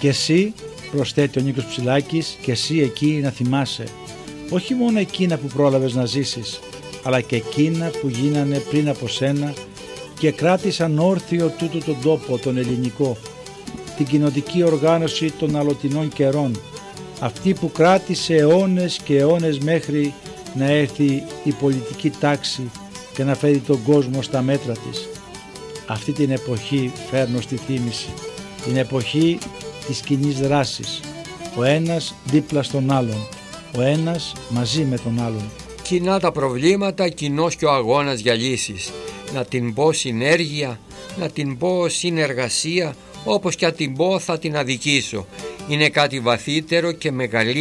Και εσύ, προσθέτει ο Νίκος Ψηλάκης, και εσύ εκεί να θυμάσαι, όχι μόνο εκείνα που πρόλαβες να ζήσεις, αλλά και εκείνα που γίνανε πριν από σένα και κράτησαν όρθιο τούτο τον τόπο, τον ελληνικό, την κοινοτική οργάνωση των αλλοτινών καιρών, αυτή που κράτησε αιώνες και αιώνες μέχρι να έρθει η πολιτική τάξη και να φέρει τον κόσμο στα μέτρα της. Αυτή την εποχή φέρνω στη θύμηση, την εποχή της κοινής δράσης, ο ένας δίπλα στον άλλον, ο ένας μαζί με τον άλλον. Κοινά τα προβλήματα, κοινός και ο αγώνας για λύσεις. Να την πω συνέργεια, να την πω συνεργασία, όπως και αν την πω θα την αδικήσω. Είναι κάτι βαθύτερο και μεγαλύτερο